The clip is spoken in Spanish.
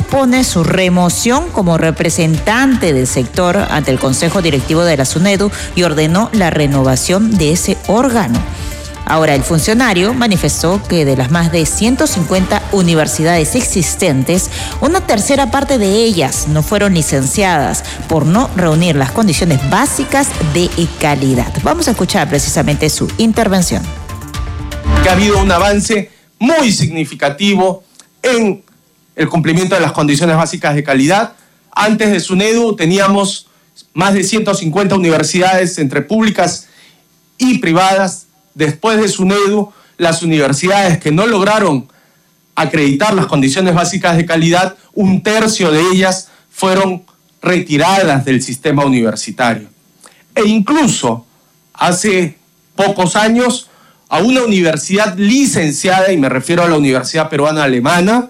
propone su remoción como representante del sector ante el Consejo Directivo de la SUNEDU y ordenó la renovación de ese órgano. Ahora, el funcionario manifestó que de las más de 150 universidades existentes, una tercera parte de ellas no fueron licenciadas por no reunir las condiciones básicas de calidad. Vamos a escuchar precisamente su intervención. Que ha habido un avance muy significativo en el cumplimiento de las condiciones básicas de calidad. Antes de SUNEDU teníamos más de 150 universidades entre públicas y privadas. Después de SUNEDU, las universidades que no lograron acreditar las condiciones básicas de calidad, un tercio de ellas fueron retiradas del sistema universitario. E incluso hace pocos años, a una universidad licenciada, y me refiero a la Universidad Peruana Alemana,